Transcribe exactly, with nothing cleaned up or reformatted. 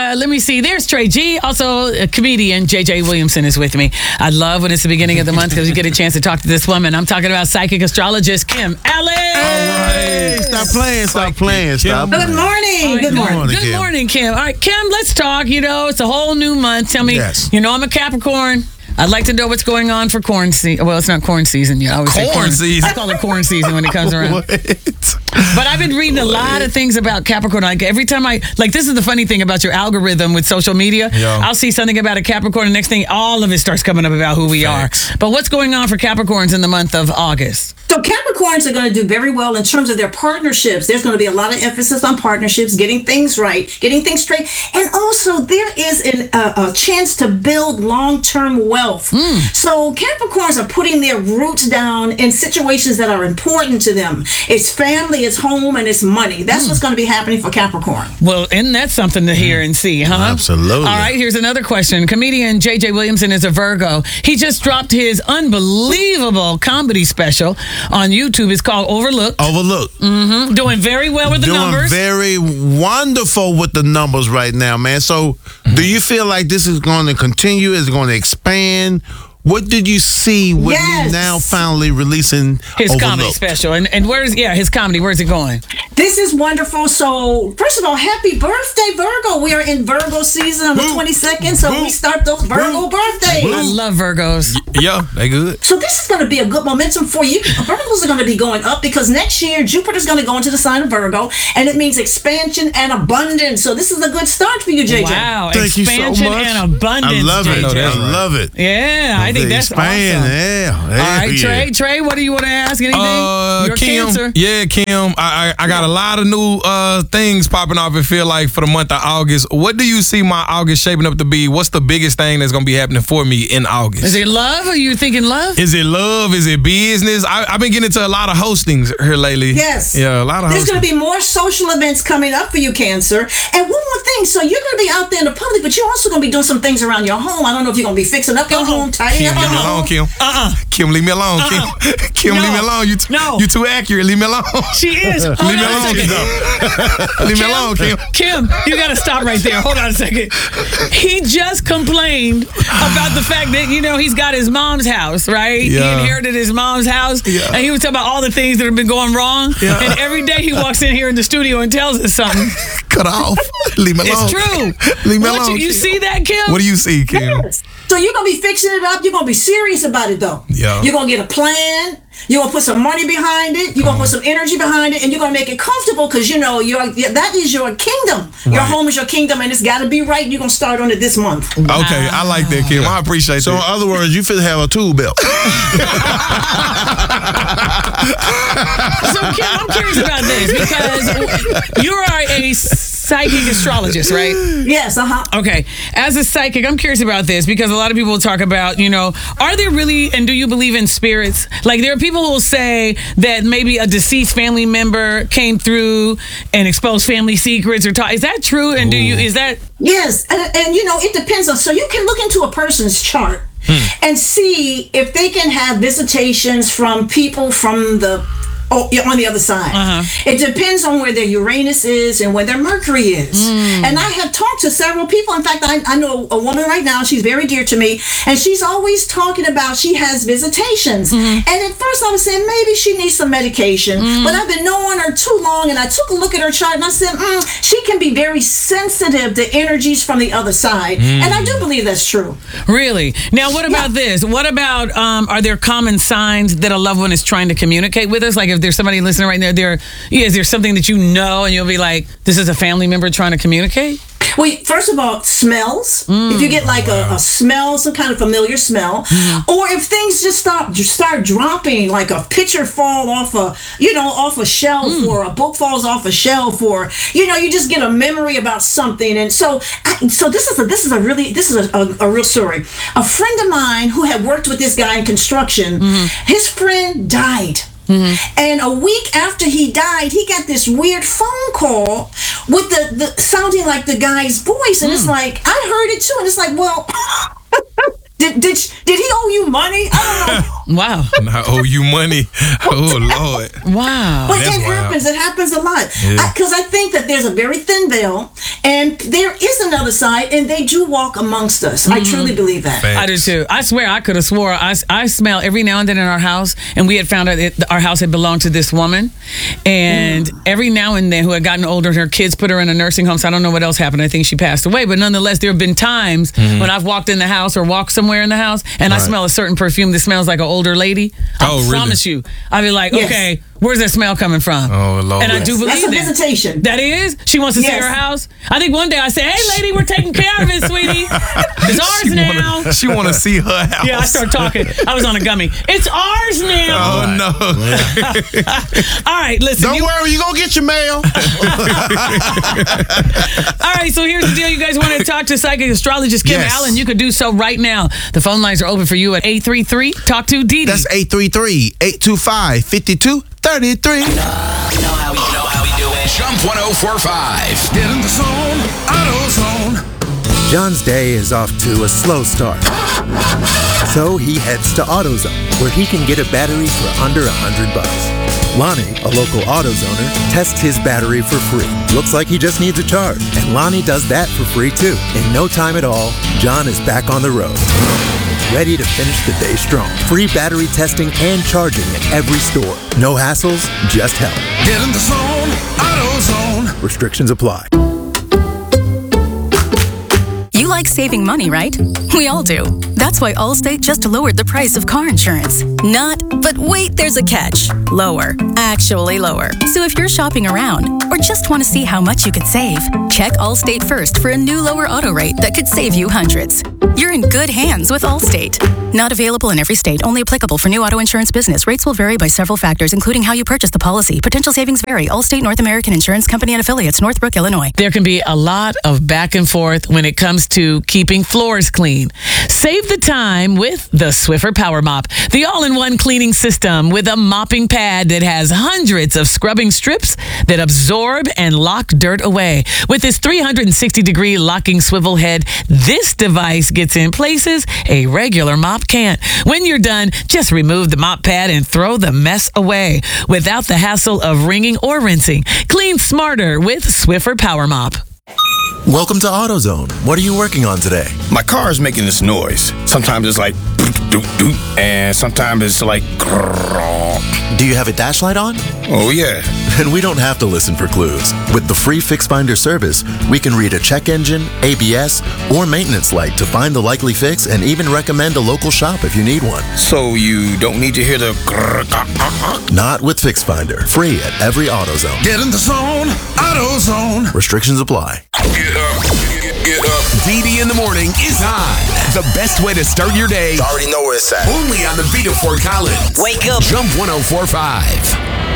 uh, let me see. There's Trey G. Also, a comedian J J Williamson is with me. I love when it's the beginning of the month because you get a chance to talk to this woman. I'm talking about psychic astrologist Kim Allen. Hey, stop playing, stop playing, stop. Good morning. Good morning. Good Kim. morning, Kim. All right, Kim, let's talk. You know, it's a whole new month. Tell me, Yes. you know, I'm a Capricorn. I'd like to know what's going on for corn season. Well, it's not corn season yet. I always say Corn corn season. I call it corn season when it comes around. What? But I've been reading a lot of things about Capricorn. Like every time I, like this is the funny thing about your algorithm with social media. Yeah. I'll see something about a Capricorn, and next thing, all of it starts coming up about who we Facts. are. But what's going on for Capricorns in the month of August? So Capricorns are going to do very well in terms of their partnerships. There's going to be a lot of emphasis on partnerships, getting things right, getting things straight. And also there is an, uh, a chance to build long-term wealth. So Capricorns are putting their roots down in situations that are important to them. It's family, it's home, and it's money. That's what's going to be happening for Capricorn. Well, isn't that something to hear and see, huh? Absolutely. All right, here's another question. Comedian J J Williamson is a Virgo. He just dropped his unbelievable comedy special on YouTube. It's called Overlooked. Overlook. Mm-hmm. Doing very well with the Doing numbers. very wonderful with the numbers right now, man. So, do you feel like this is going to continue? Is it going to expand? What did you see with Yes. me now finally releasing his Overlooked? comedy special. And and where's, yeah, his comedy, where's it going? This is wonderful. So, first of all, happy birthday, Virgo. We are in Virgo season on the Boo. twenty-second, so Boo. we start those Virgo Boo. birthdays. I love Virgos. Yeah, they good. So this is going to be a good momentum for you. Virgos are going to be going up because next year Jupiter's going to go into the sign of Virgo, and it means expansion and abundance. So this is a good start for you, J J. Wow, Thank you so expansion much. and abundance. I love it. J J. know that's I right. love it. Yeah, I think that's Expand, awesome. yeah. All right, yeah. Trey, Trey, what do you want to ask? Anything? Uh, Your Kim, Cancer. yeah, Kim. I, I I got a lot of new uh things popping off. It feel like for the month of August. What do you see my August shaping up to be? What's the biggest thing that's gonna be happening for me in August? Is it love? Are you thinking love? Is it love? Is it business? I, I've been getting into a lot of hostings here lately. Yes. Yeah, a lot of There's hosting. going to be more social events coming up for you, Cancer. And one more thing. So you're going to be out there in the public, but you're also going to be doing some things around your home. I don't know if you're going to be fixing up your home, tidying Kim, up leave your me alone, home. Kim. Uh-uh. Kim, leave me alone, Kim. Kim, No. leave me alone. You too, No. you too accurate. Leave me alone. She is. Hold Leave me on a alone, second. Kim. Leave me alone, Kim. Kim, you got to stop right there. Hold on a second. He just complained about the fact that, you know, he's got his mom's house, right? He Yeah. inherited his mom's house. Yeah. And he was talking about all the things that have been going wrong. Yeah. And every day he walks in here in the studio and tells us something. Cut off. Leave me alone. It's true. Leave me What alone. you, you Kim. see that, Kim? What do you see, Kim? Yes. So you're going to be fixing it up. You're going to be serious about it, though. Yeah. You're going to get a plan. You're going to put some money behind it. You're going to put some energy behind it. And you're going to make it comfortable because, you know, you're, that is your kingdom. Your Right. home is your kingdom, and it's got to be right. You're going to start on it this month. Okay, I like that, Kim. I appreciate So, in that. other words, you fit have a tool belt. So, Kim, I'm curious about this because you are a psychic astrologist, right? Yes, uh-huh. Okay. As a psychic, I'm curious about this because a lot of people talk about, you know, are there really, and do you believe in spirits? Like, there are people who will say that maybe a deceased family member came through and exposed family secrets or talk. Is that true? And do you, is that, Yes, and, and you know, it depends on, so you can look into a person's chart and see if they can have visitations from people from the, oh, yeah, on the other side. Uh-huh. It depends on where their Uranus is and where their Mercury is. And I have talked to several people. In fact, I, I know a woman right now, she's very dear to me, and she's always talking about she has visitations. And at first I was saying maybe she needs some medication, but I've been knowing her too long, and I took a look at her chart and I said, mm, she can be very sensitive to energies from the other side. And I do believe that's true. really? Now, what about this? What about, um, are there common signs that a loved one is trying to communicate with us? Like, if there's somebody listening right now, there, yeah, is there something that you know and you'll be like, this is a family member trying to communicate? Well, first of all, smells. If you get like a, a smell, some kind of familiar smell, or if things just stop, just start dropping, like a picture fall off a, you know, off a shelf, or a book falls off a shelf, or you know, you just get a memory about something. And so, I, so this is a this is a really this is a, a, a real story. A friend of mine who had worked with this guy in construction, his friend died. And a week after he died, he got this weird phone call with the, the sounding like the guy's voice, and it's like I heard it too, and it's like, well, did did did he owe you money? I don't know. Wow. And I owe you money. Oh, Lord. Wow. But That's it wild. happens. It happens a lot. Yeah. Because I, I think that there's a very thin veil, and there is another side, and they do walk amongst us. I truly believe that. I do too. I swear I could have swore I, I smell every now and then in our house, and we had found out that our house had belonged to this woman, and Mm. every now and then who had gotten older, her kids put her in a nursing home, so I don't know what else happened. I think she passed away, but nonetheless there have been times when I've walked in the house or walked somewhere in the house and I Right. smell a certain perfume that smells like an older lady. I Oh, really? promise you. I'd be like, Yes. okay, where's that smell coming from? Oh, Lord. And I do That's believe a that. visitation. That is? She wants to see Yes. her house? I think one day I said, hey lady, we're taking care of it, sweetie. It's ours She now. wanna, she want to see her house. Yeah, I start talking. I was on a gummy. It's ours now. Oh, no. All right, listen. Don't you- worry, you gonna get your mail. all right, so here's the deal. You guys want to talk to psychic astrologist Kim Yes. Allen? You could do so right now. The phone lines are open for you at eight three three talk to Dee Dee. That's eight three three, eight two five, five two three three. You know how we, you know how we do it. Jump one oh four five. Get in the zone, AutoZone. John's day is off to a slow start. So he heads to AutoZone, where he can get a battery for under a hundred bucks. Lonnie, a local AutoZoner, tests his battery for free. Looks like he just needs a charge, and Lonnie does that for free too. In no time at all, John is back on the road, ready to finish the day strong. Free battery testing and charging at every store. No hassles, just help. Get in the zone, AutoZone. Restrictions apply. You like saving money, right? We all do. That's why Allstate just lowered the price of car insurance. Not, but wait, there's a catch. Lower. Actually lower. So if you're shopping around or just want to see how much you could save, check Allstate first for a new lower auto rate that could save you hundreds. You're in good hands with Allstate. Not available in every state, only applicable for new auto insurance business. Rates will vary by several factors, including how you purchase the policy. Potential savings vary. Allstate North American Insurance Company and Affiliates, Northbrook, Illinois. There can be a lot of back and forth when it comes to keeping floors clean. Save the time with the Swiffer Power Mop, the all-in-one cleaning system with a mopping pad that has hundreds of scrubbing strips that absorb and lock dirt away. With its three hundred sixty degree locking swivel head, this device gets in places a regular mop can't. When you're done, just remove the mop pad and throw the mess away without the hassle of wringing or rinsing. Clean smarter with Swiffer Power Mop. Welcome to AutoZone. What are you working on today? My car is making this noise. Sometimes it's like doot, doot, doot, and sometimes it's like grrrr. Do you have a dash light on? Oh yeah. Then we don't have to listen for clues. With the free Fix Finder service, we can read a check engine, A B S, or maintenance light to find the likely fix and even recommend a local shop if you need one. So you don't need to hear the grrrr, ah, ah, ah. Not with Fix Finder. Free at every AutoZone. Get in the zone, AutoZone. Restrictions apply. Get up. Get, get up. Dee Dee in the morning is on. The best way to start your day. Already know where it's at. Only on the beat of Fort Collins. Wake up. Jump one oh four five.